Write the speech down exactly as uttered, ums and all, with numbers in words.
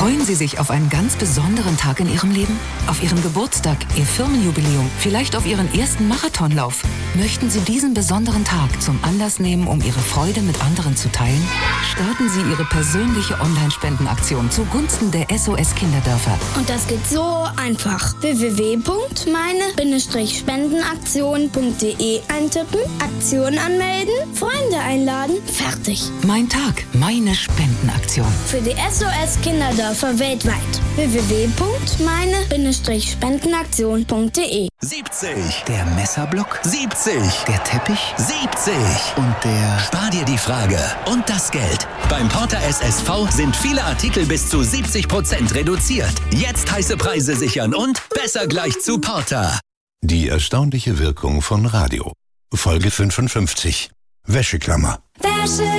Freuen Sie sich auf einen ganz besonderen Tag in Ihrem Leben? Auf Ihren Geburtstag, Ihr Firmenjubiläum, vielleicht auf Ihren ersten Marathonlauf? Möchten Sie diesen besonderen Tag zum Anlass nehmen, um Ihre Freude mit anderen zu teilen? Starten Sie Ihre persönliche Online-Spendenaktion zugunsten der S O S Kinderdörfer. Und das geht so einfach. w w w punkt meine Spendenaktion punkt de eintippen, Aktion anmelden, Freunde einladen, fertig. Mein Tag, meine Spendenaktion. Für die S O S Kinderdörfer weltweit. w w w punkt meine Spendenaktion punkt de. siebzig. Der Messerblock. siebzig. Der Teppich. siebzig. Und der... Spar dir die Frage und das Geld. Beim Porter S S V sind viele Artikel bis zu siebzig Prozent reduziert. Jetzt heiße Preise sichern und besser gleich zu Porter. Die erstaunliche Wirkung von Radio. Folge fünfundfünfzig. Wäscheklammer. Wäsche